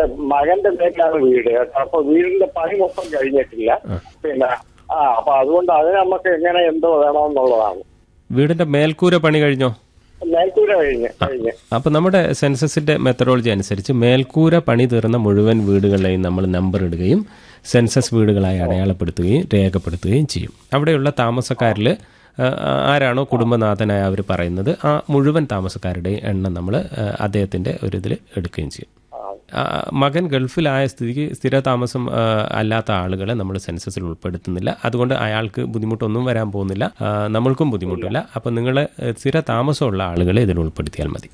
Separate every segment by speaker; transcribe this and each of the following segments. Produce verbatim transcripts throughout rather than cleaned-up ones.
Speaker 1: മകന്റെ പേരിലാണ് വീട് കേട്ടോ. അപ്പൊ വീടിന്റെ പണി മൊത്തം കഴിഞ്ഞിട്ടില്ല. പിന്നെ ആ അപ്പൊ അതുകൊണ്ട് അതിന് നമുക്ക് എങ്ങനെ എന്തോ വേണമെന്നുള്ളതാണ്.
Speaker 2: വീടിന്റെ മേൽക്കൂര പണി കഴിഞ്ഞോ?
Speaker 1: മേൽക്കൂര കഴിഞ്ഞ് കഴിഞ്ഞ്
Speaker 2: അപ്പൊ നമ്മുടെ സെൻസസിന്റെ മെത്തഡോളജി അനുസരിച്ച് മേൽക്കൂര പണി തീർന്ന മുഴുവൻ വീടുകളെയും നമ്മൾ നമ്പർ ഇടുകയും സെൻസസ് വീടുകളായി അടയാളപ്പെടുത്തുകയും രേഖപ്പെടുത്തുകയും ചെയ്യും. അവിടെയുള്ള താമസക്കാരിൽ ആരാണോ കുടുംബനാഥനായ അവർ പറയുന്നത് ആ മുഴുവൻ താമസക്കാരുടെയും എണ്ണം നമ്മൾ അദ്ദേഹത്തിൻ്റെ ഒരു ഇതിൽ എടുക്കുകയും ചെയ്യും. മകൻ ഗൾഫിലായ സ്ഥിതിക്ക് സ്ഥിര താമസം അല്ലാത്ത ആളുകളെ നമ്മൾ സെൻസസിൽ ഉൾപ്പെടുത്തുന്നില്ല. അതുകൊണ്ട് അയാൾക്ക് ബുദ്ധിമുട്ടൊന്നും വരാൻ പോകുന്നില്ല, നമ്മൾക്കും ബുദ്ധിമുട്ടില്ല. അപ്പം നിങ്ങൾ സ്ഥിര താമസമുള്ള ആളുകളെ ഇതിൽ ഉൾപ്പെടുത്തിയാൽ മതി.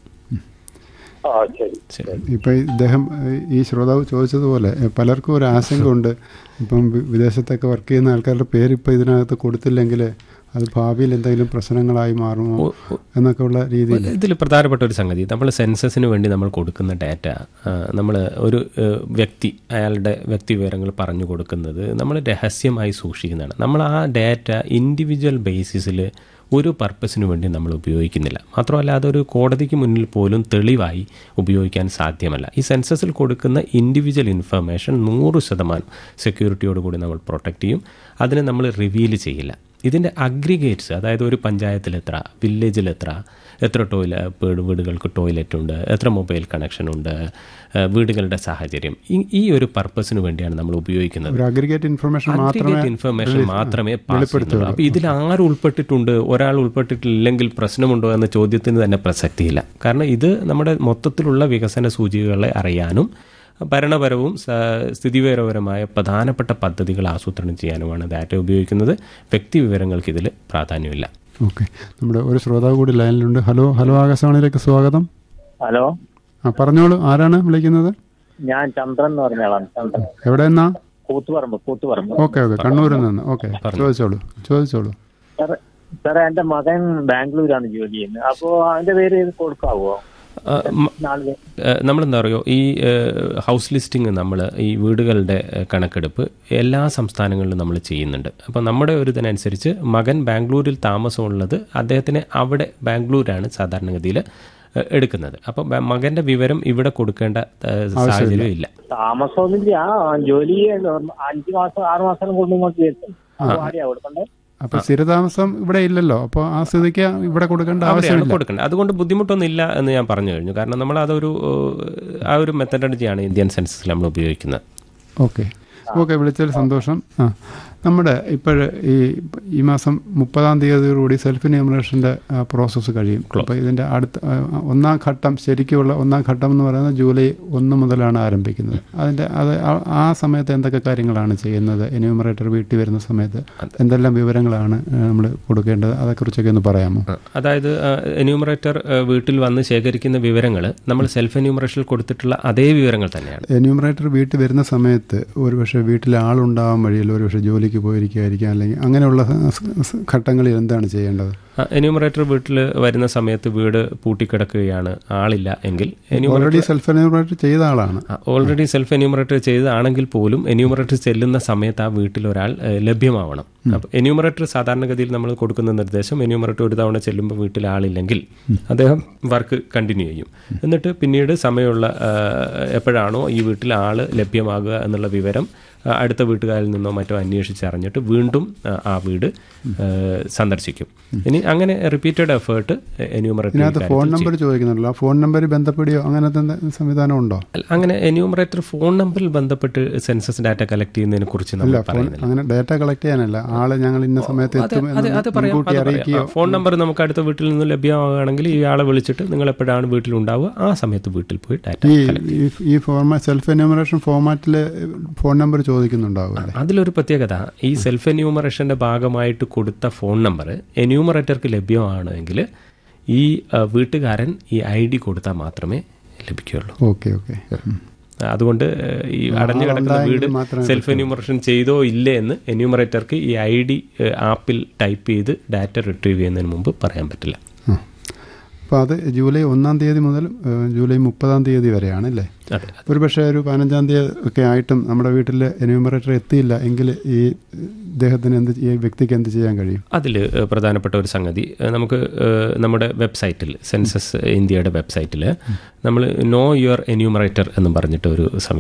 Speaker 3: ഇപ്പം ഇദ്ദേഹം ഈ ശ്രോതാവ് ചോദിച്ചതുപോലെ പലർക്കും ഒരു ആശങ്കയുണ്ട്. ഇപ്പം വിദേശത്തൊക്കെ വർക്ക് ചെയ്യുന്ന ആൾക്കാരുടെ പേര് ഇപ്പം ഇതിനകത്ത് കൊടുത്തില്ലെങ്കിൽ അത് ഭാവിയിൽ എന്തെങ്കിലും പ്രശ്നങ്ങളായി മാറുമോ എന്നൊക്കെ ഉള്ള രീതിയിൽ.
Speaker 2: ഇതിൽ പ്രധാനപ്പെട്ട ഒരു സംഗതി, നമ്മൾ സെൻസസിന് വേണ്ടി നമ്മൾ കൊടുക്കുന്ന ഡാറ്റ, നമ്മൾ ഒരു വ്യക്തി അയാളുടെ വ്യക്തി വിവരങ്ങൾ പറഞ്ഞു കൊടുക്കുന്നത് നമ്മൾ രഹസ്യമായി സൂക്ഷിക്കുന്നതാണ്. നമ്മൾ ആ ഡാറ്റ ഇൻഡിവിജ്വൽ ബേസിസിൽ ഒരു പർപ്പസിന് വേണ്ടി നമ്മൾ ഉപയോഗിക്കുന്നില്ല. മാത്രമല്ല അതൊരു കോടതിക്ക് മുന്നിൽ പോലും തെളിവായി ഉപയോഗിക്കാൻ സാധ്യമല്ല. ഈ സെൻസസിൽ കൊടുക്കുന്ന ഇൻഡിവിജ്വൽ ഇൻഫർമേഷൻ നൂറ് ശതമാനം സെക്യൂരിറ്റിയോടുകൂടി നമ്മൾ പ്രൊട്ടക്റ്റ് ചെയ്യും. അതിനെ നമ്മൾ റിവീൽ ചെയ്യില്ല. ഇതിൻ്റെ അഗ്രിഗേറ്റ്സ്, അതായത് ഒരു പഞ്ചായത്തിൽ എത്ര, വില്ലേജിൽ എത്ര, എത്ര ടോയ്ലറ്റ് വീടുകൾക്ക് ടോയ്ലറ്റ് ഉണ്ട്, എത്ര മൊബൈൽ കണക്ഷൻ ഉണ്ട്, വീടുകളുടെ സാഹചര്യം, ഈ ഒരു പർപ്പസിന് വേണ്ടിയാണ് നമ്മൾ ഉപയോഗിക്കുന്നത്.
Speaker 3: അഗ്രിഗേറ്റ് ഇൻഫർമേഷൻ
Speaker 2: ഇൻഫർമേഷൻ മാത്രമേ പാസ് ചെയ്യുന്നുള്ളൂ. അപ്പോൾ ഇതിൽ ആര് ഉൾപ്പെട്ടിട്ടുണ്ട്, ഒരാൾ ഉൾപ്പെട്ടിട്ടില്ലെങ്കിൽ പ്രശ്നമുണ്ടോ എന്ന ചോദ്യത്തിന് തന്നെ പ്രസക്തിയില്ല. കാരണം ഇത് നമ്മുടെ മൊത്തത്തിലുള്ള വികസന സൂചികകളെ അറിയാനും ഭരണപരവും സ്ഥിതിവിവരപരമായ പ്രധാനപ്പെട്ട പദ്ധതികൾ ആസൂത്രണം ചെയ്യാനുമാണ് ഡാറ്റ ഉപയോഗിക്കുന്നത്. വ്യക്തി വിവരങ്ങൾക്ക് ഇതിൽ പ്രാധാന്യമില്ല.
Speaker 3: ഓക്കെ, നമ്മുടെ ഒരു ശ്രോതാവ് കൂടി ലൈനിലുണ്ട്. ഹലോ ഹലോ ആകാശവാണിയിലേക്ക് സ്വാഗതം.
Speaker 4: ഹലോ,
Speaker 3: ആ പറഞ്ഞോളൂ, ആരാണ് വിളിക്കുന്നത്?
Speaker 4: ഞാൻ ചന്ദ്രൻ എന്ന് പറഞ്ഞ ആളാണ്. ചന്ദ്രൻ
Speaker 3: എവിടെ നിന്നാ?
Speaker 4: കൂത്തുപറമ്പ്. കൂത്തുപറമ്പ്
Speaker 3: ഓക്കെ ഓക്കെ, കണ്ണൂരിൽ നിന്ന്. ഓക്കെ, ചോദിച്ചോളൂ ചോദിച്ചോളൂ
Speaker 4: സാറേ, എന്റെ മകൻ ബാംഗ്ലൂരാണ് ജോലി ചെയ്യുന്നത്. അപ്പോ അതിന്റെ പേര് കൊടുക്കാവോ?
Speaker 2: നമ്മളെന്താ പറയുക, ഈ ഹൗസ് ലിസ്റ്റിംഗ്, നമ്മൾ ഈ വീടുകളുടെ കണക്കെടുപ്പ് എല്ലാ സംസ്ഥാനങ്ങളിലും നമ്മൾ ചെയ്യുന്നുണ്ട്. അപ്പോൾ നമ്മുടെ ഒരു ഇതിനനുസരിച്ച് മകൻ ബാംഗ്ലൂരിൽ താമസമുള്ളത് അദ്ദേഹത്തിന് അവിടെ ബാംഗ്ലൂരാണ് സാധാരണഗതിയിൽ എടുക്കുന്നത്. അപ്പം മകന്റെ വിവരം ഇവിടെ കൊടുക്കേണ്ട സാഹചര്യം ഇല്ല.
Speaker 4: താമസമൊന്നുമില്ല, ജോലി അഞ്ചു മാസം ആറു മാസം കൊണ്ടിങ്ങോട്ട് കൊടുക്കണ്ടേ?
Speaker 3: അപ്പൊ സ്ഥിരതാമസം ഇവിടെ ഇല്ലല്ലോ, അപ്പോൾ ആ സ്ഥിതിക്ക് ഇവിടെ കൊടുക്കേണ്ട ആവശ്യമില്ല.
Speaker 2: കൊടുക്കേണ്ട അതുകൊണ്ട് ബുദ്ധിമുട്ടൊന്നും ഇല്ല എന്ന് ഞാൻ പറഞ്ഞു കഴിഞ്ഞു. കാരണം നമ്മൾ അതൊരു ആ ഒരു മെത്തഡോളജിയാണ് ഇന്ത്യൻ സെൻസസിൽ നമ്മൾ ഉപയോഗിക്കുന്നത്.
Speaker 3: ഓക്കെ ഓക്കെ, വിളിച്ചതിൽ സന്തോഷം. ആ നമ്മുടെ ഇപ്പോൾ ഈ ഈ മാസം മുപ്പതാം തീയതിയോടുകൂടി സെൽഫ് എന്യൂമറേഷൻ്റെ പ്രോസസ്സ് കഴിയും. അപ്പോൾ ഇതിൻ്റെ അടുത്ത ഒന്നാം ഘട്ടം, ശരിക്കുള്ള ഒന്നാം ഘട്ടം എന്ന് പറയുന്നത് ജൂലൈ ഒന്ന് മുതലാണ് ആരംഭിക്കുന്നത്. അതിൻ്റെ അത് ആ സമയത്ത് എന്തൊക്കെ കാര്യങ്ങളാണ് ചെയ്യുന്നത്? എന്യൂമറേറ്റർ വീട്ടിൽ വരുന്ന സമയത്ത് എന്തെല്ലാം വിവരങ്ങളാണ് നമ്മൾ കൊടുക്കേണ്ടത്? അതേക്കുറിച്ചൊക്കെ ഒന്ന് പറയാമോ?
Speaker 2: അതായത് എന്യൂമറേറ്റർ വീട്ടിൽ വന്ന് ശേഖരിക്കുന്ന വിവരങ്ങൾ നമ്മൾ സെൽഫ് എന്യൂമറേഷനിൽ കൊടുത്തിട്ടുള്ള അതേ വിവരങ്ങൾ തന്നെയാണ്.
Speaker 3: എന്യൂമറേറ്റർ വീട്ടിൽ വരുന്ന സമയത്ത് ഒരുപക്ഷെ വീട്ടിൽ ആളുണ്ടാവാൻ വഴിയില്ല, ഒരുപക്ഷെ ജോലി പോയിരിക്കും, അല്ലെങ്കിൽ അങ്ങനെയുള്ള ഘട്ടങ്ങളിൽ എന്താണ് ചെയ്യേണ്ടത്?
Speaker 2: എന്യൂമറേറ്റർ വീട്ടിൽ വരുന്ന സമയത്ത് വീട് പൂട്ടിക്കിടക്കുകയാണ്, ആളില്ല എങ്കിൽ
Speaker 3: ഓൾറെഡി സെൽഫ് എന്യൂമറേറ്റർ ചെയ്ത ആളാണ്
Speaker 2: ഓൾറെഡി സെൽഫ് എന്യൂമറേറ്റർ ചെയ്തതാണെങ്കിൽ പോലും എന്യൂമറേറ്റർ ചെല്ലുന്ന സമയത്ത് ആ വീട്ടിൽ ഒരാൾ ലഭ്യമാവണം. അപ്പോൾ എന്യൂമറേറ്റർ സാധാരണഗതിയിൽ നമ്മൾ കൊടുക്കുന്ന നിർദ്ദേശം, എന്യൂമറേറ്റർ ഒരു തവണ ചെല്ലുമ്പോൾ വീട്ടിൽ ആളില്ലെങ്കിൽ അദ്ദേഹം വർക്ക് കണ്ടിന്യൂ ചെയ്യും. എന്നിട്ട് പിന്നീട് സമയമുള്ള എപ്പോഴാണോ ഈ വീട്ടിൽ ആൾ ലഭ്യമാകുക എന്നുള്ള വിവരം അടുത്ത വീട്ടുകാരിൽ നിന്നോ മറ്റോ അന്വേഷിച്ചറിഞ്ഞിട്ട് വീണ്ടും ആ വീട് സന്ദർശിക്കും. ഇനി അങ്ങനെ repeated effort enumerator
Speaker 3: phone number ചോദിക്കുന്നുണ്ടല്ലോ, phone number ബന്ധപ്പെടുകയോ അങ്ങനത്തെ സംവിധാനം ഉണ്ടോ?
Speaker 2: അങ്ങനെ എന്യൂമറേറ്റർ ഫോൺ നമ്പറിൽ ബന്ധപ്പെട്ട് സെൻസസ് ഡാറ്റ കളക്ട് ചെയ്യുന്നതിനെ കുറിച്ച് നമ്മൾ പറയുന്നില്ല.
Speaker 3: അങ്ങനെ ഡാറ്റ കളക്ട് ചെയ്യാനല്ല, ആള് ഞങ്ങൾ ഇന്ന സമയത്ത് എത്തും.
Speaker 2: ഫോൺ നമ്പർ നമുക്ക് അടുത്ത വീട്ടിൽ നിന്ന് ലഭ്യമാവുകയാണെങ്കിൽ ഈ ആളെ വിളിച്ചിട്ട് നിങ്ങൾ എപ്പോഴാണ് വീട്ടിലുണ്ടാവുക ആ സമയത്ത് വീട്ടിൽ പോയി ഡാറ്റ.
Speaker 3: ഈ ഫോർമാറ്റ് സെൽഫ് എന്യൂമറേഷൻ ഫോർമാറ്റിൽ ഫോൺ നമ്പർ ചോദിക്കുന്നുണ്ടാവും.
Speaker 2: അതിലൊരു പ്രത്യേകത, ഈ സെൽഫ് എന്യൂമറേഷന്റെ ഭാഗമായിട്ട് കൊടുത്ത ഫോൺ നമ്പർ എന്യൂമറേറ്റർക്ക് ലഭ്യമാണെങ്കിൽ ഈ വീട്ടുകാരൻ ഈ ഐ ഡി കൊടുത്താൽ മാത്രമേ ലഭിക്കുകയുള്ളൂ.
Speaker 3: Okay okay.
Speaker 2: അതുകൊണ്ട് ഈ അടഞ്ഞു കിടക്കുന്ന വീട് സെൽഫ് എന്യൂമറേഷൻ ചെയ്തോ ഇല്ലേ എന്ന് എന്യൂമറേറ്റർക്ക് ഈ ഐ ഡി ആപ്പിൽ ടൈപ്പ് ചെയ്ത് ഡാറ്റ റിട്രീവ് ചെയ്യുന്നതിന് മുമ്പ് പറയാൻ പറ്റില്ല.
Speaker 3: അപ്പോൾ അത് ജൂലൈ ഒന്നാം തീയതി മുതൽ ജൂലൈ മുപ്പതാം തീയതി വരെയാണ് അല്ലേ? ഒരു പക്ഷേ ഒരു പതിനഞ്ചാം തീയതി ഒക്കെ ആയിട്ടും നമ്മുടെ വീട്ടിൽ എന്യൂമറേറ്റർ എത്തിയില്ല എങ്കിൽ ഈ ഇദ്ദേഹത്തിന് എന്ത്, ഈ വ്യക്തിക്ക് എന്ത് ചെയ്യാൻ കഴിയും?
Speaker 2: അതിൽ പ്രധാനപ്പെട്ട ഒരു സംഗതി, നമുക്ക് നമ്മുടെ വെബ്സൈറ്റിൽ, സെൻസസ് ഇന്ത്യയുടെ വെബ്സൈറ്റിൽ നമ്മൾ നോ യുവർ എന്യൂമറേറ്റർ എന്ന് പറഞ്ഞിട്ട് ഒരു